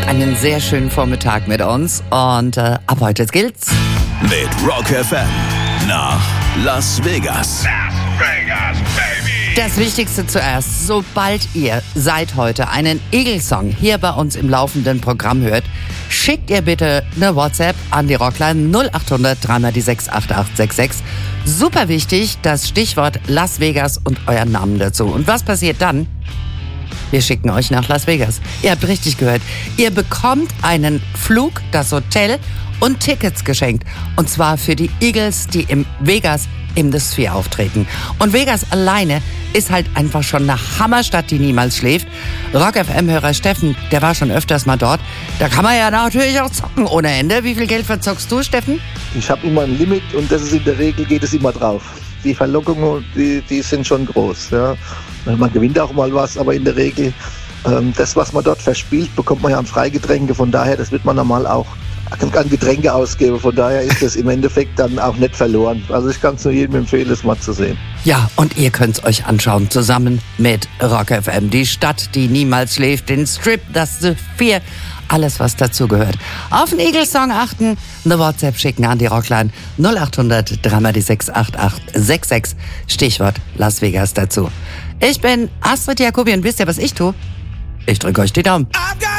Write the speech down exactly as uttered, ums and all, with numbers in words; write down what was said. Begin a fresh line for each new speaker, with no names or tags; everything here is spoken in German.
einen sehr schönen Vormittag mit uns und äh, ab heute gilt's.
Mit Rock F M nach Las Vegas.
Las Vegas, baby!
Das Wichtigste zuerst, sobald ihr seit heute einen Eagle-Song hier bei uns im laufenden Programm hört, schickt ihr bitte eine WhatsApp an die Rockline null acht hundert drei mal die sechs acht acht sechs sechs. Super wichtig, das Stichwort Las Vegas und euren Namen dazu. Und was passiert dann? Wir schicken euch nach Las Vegas. Ihr habt richtig gehört. Ihr bekommt einen Flug, das Hotel und Tickets geschenkt. Und zwar für die Eagles, die im Vegas im The Sphere auftreten. Und Vegas alleine ist halt einfach schon eine Hammerstadt, die niemals schläft. Rock F M-Hörer Steffen, der war schon öfters mal dort. Da kann man ja natürlich auch zocken ohne Ende. Wie viel Geld verzockst du, Steffen?
Ich habe immer ein Limit und das ist in der Regel, geht es immer drauf. Die Verlockungen, die, die sind schon groß. Ja. Man gewinnt auch mal was, aber in der Regel, ähm, das, was man dort verspielt, bekommt man ja an Freigetränke. Von daher, das wird man normal auch an Getränke ausgeben. Von daher ist das im Endeffekt dann auch nicht verloren. Also ich kann es nur jedem empfehlen, das mal zu sehen.
Ja, und ihr könnt es euch anschauen, zusammen mit Rock F M. Die Stadt, die niemals schläft, den Strip, das The Sphere, alles, was dazu gehört. Auf den Eagle-Song achten, eine WhatsApp schicken an die Rockline null acht hundert drei mal die sechs acht acht sechs sechs, Stichwort Las Vegas dazu. Ich bin Astrid Jacobi und wisst ihr, was ich tue? Ich drücke euch die Daumen.